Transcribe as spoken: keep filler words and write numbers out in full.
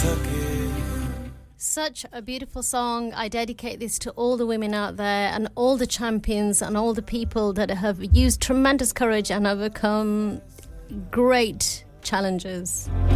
Such a beautiful song. I dedicate this to all the women out there and all the champions and all the people that have used tremendous courage and overcome great challenges.